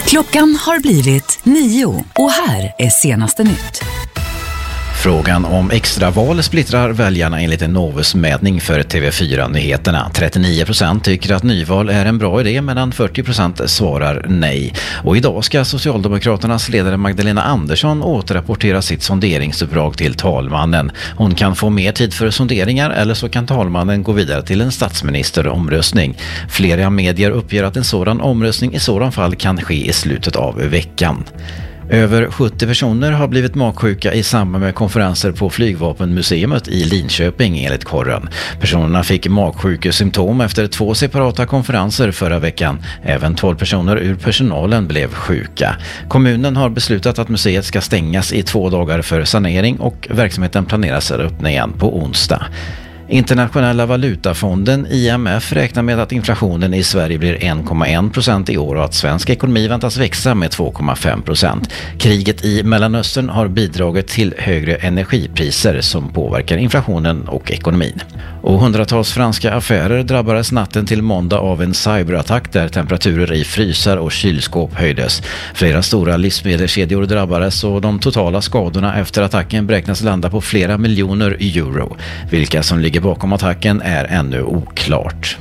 Klockan har blivit 9 och här är senaste nytt. Frågan om extraval splittrar väljarna enligt en Novus-mätning för TV4-nyheterna. 39% tycker att nyval är en bra idé medan 40% svarar nej. Och idag ska Socialdemokraternas ledare Magdalena Andersson återrapportera sitt sonderingsuppdrag till talmannen. Hon kan få mer tid för sonderingar eller så kan talmannen gå vidare till en statsministeromröstning. Flera medier uppger att en sådan omröstning i sådan fall kan ske i slutet av veckan. Över 70 personer har blivit magsjuka i samband med konferenser på Flygvapenmuseet i Linköping enligt korren. Personerna fick magsjukesymptom efter 2 separata konferenser förra veckan. Även 12 personer ur personalen blev sjuka. Kommunen har beslutat att museet ska stängas i 2 dagar för sanering och verksamheten planeras att öppna igen på onsdag. Internationella valutafonden IMF räknar med att inflationen i Sverige blir 1,1% i år och att svensk ekonomi väntas växa med 2,5%. Kriget i Mellanöstern har bidragit till högre energipriser som påverkar inflationen och ekonomin. Och hundratals franska affärer drabbades natten till måndag av en cyberattack där temperaturer i frysar och kylskåp höjdes. Flera stora livsmedelskedjor drabbades och de totala skadorna efter attacken beräknas landa på flera miljoner euro. Vilka som ligger bakom attacken är ännu oklart.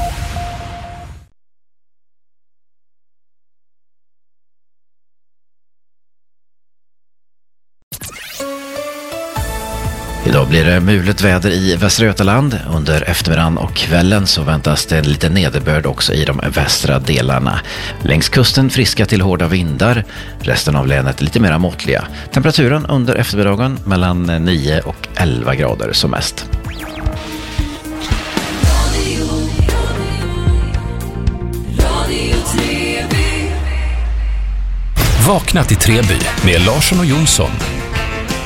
Idag blir det mulet väder i Västra Götaland. Under eftermiddagen och kvällen så väntas det lite nederbörd också i de västra delarna. Längs kusten friska till hårda vindar. Resten av länet lite mer måttliga. Temperaturen under eftermiddagen mellan 9 och 11 grader som mest. Vakna till Treby med Larsson och Jonsson.